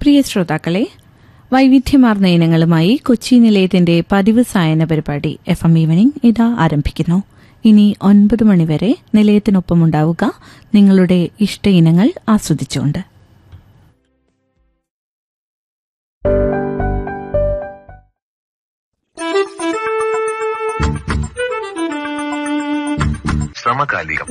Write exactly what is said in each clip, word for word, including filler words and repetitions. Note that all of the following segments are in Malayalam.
പ്രിയ ശ്രോതാക്കളെ, വൈവിധ്യമാർന്ന ഇനങ്ങളുമായി കൊച്ചി നിലയത്തിന്റെ പതിവ് സായന പരിപാടി എഫ് എം ഈവനിംഗ് ഇതാ ആരംഭിക്കുന്നു. ഇനി ഒൻപത് മണിവരെ നിലയത്തിനൊപ്പമുണ്ടാവുക നിങ്ങളുടെ ഇഷ്ട ഇനങ്ങൾ ആസ്വദിച്ചുകൊണ്ട്. സമകാലികം.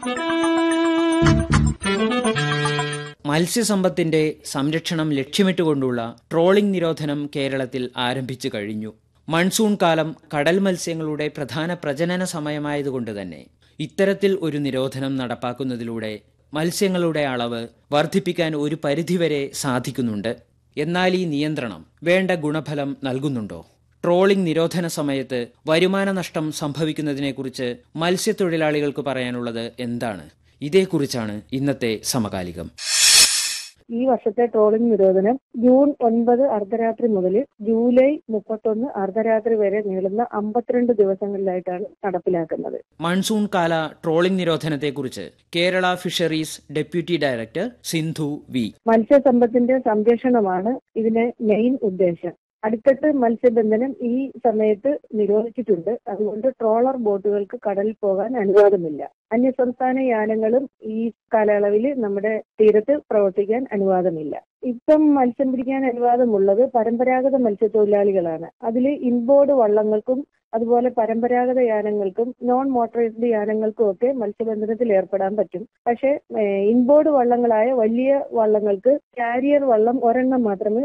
മത്സ്യസമ്പത്തിന്റെ സംരക്ഷണം ലക്ഷ്യമിട്ടുകൊണ്ടുള്ള ട്രോളിംഗ് നിരോധനം കേരളത്തിൽ ആരംഭിച്ചു കഴിഞ്ഞു. മൺസൂൺ കാലം കടൽ മത്സ്യങ്ങളുടെ പ്രധാന പ്രജനന സമയമായതുകൊണ്ട് തന്നെ ഇത്തരത്തിൽ ഒരു നിരോധനം നടപ്പാക്കുന്നതിലൂടെ മത്സ്യങ്ങളുടെ അളവ് വർദ്ധിപ്പിക്കാൻ ഒരു പരിധിവരെ സാധിക്കുന്നുണ്ട്. എന്നാൽ ഈ നിയന്ത്രണം വേണ്ട ഗുണഫലം നൽകുന്നുണ്ടോ? ട്രോളിംഗ് നിരോധന സമയത്ത് വരുമാന നഷ്ടം സംഭവിക്കുന്നതിനെക്കുറിച്ച് മത്സ്യത്തൊഴിലാളികൾക്ക് പറയാനുള്ളത് എന്താണ്? ഇതേക്കുറിച്ചാണ് ഇന്നത്തെ സമകാലികം. ഈ വർഷത്തെ ട്രോളിംഗ് നിരോധനം ജൂൺ ഒൻപത് അർദ്ധരാത്രി മുതൽ ജൂലൈ മുപ്പത്തൊന്ന് അർദ്ധരാത്രി വരെ നീളുന്ന അമ്പത്തിരണ്ട് ദിവസങ്ങളിലായിട്ടാണ് നടപ്പിലാക്കുന്നത്. മൺസൂൺ കാല trawling നിരോധനത്തെക്കുറിച്ച് Kerala fisheries deputy director Sindhu V. മത്സ്യസമ്പത്തിന്റെ സംരക്ഷണമാണ് ഇതിന്റെ മെയിൻ ഉദ്ദേശം. അടിത്തട്ട് മത്സ്യബന്ധനം ഈ സമയത്ത് നിരോധിച്ചിട്ടുണ്ട്. അതുകൊണ്ട് ട്രോളർ ബോട്ടുകൾക്ക് കടലിൽ പോകാൻ അനുവാദമില്ല. അന്യസംസ്ഥാന യാനങ്ങളും ഈ കാലയളവിൽ നമ്മുടെ തീരത്ത് പ്രവർത്തിക്കാൻ അനുവാദമില്ല. ഇപ്പം മത്സ്യം പിടിക്കാൻ അനുവാദമുള്ളത് പരമ്പരാഗത മത്സ്യത്തൊഴിലാളികളാണ്. അതിൽ ഇൻബോർഡ് വള്ളങ്ങൾക്കും അതുപോലെ പരമ്പരാഗത യാനങ്ങൾക്കും നോൺ മോട്ടറൈസ്ഡ് യാനങ്ങൾക്കും ഒക്കെ മത്സ്യബന്ധനത്തിൽ ഏർപ്പെടാൻ പറ്റും. പക്ഷേ ഇൻബോർഡ് വള്ളങ്ങളായ വലിയ വള്ളങ്ങൾക്ക് കാരിയർ വള്ളം ഒരെണ്ണം മാത്രമേ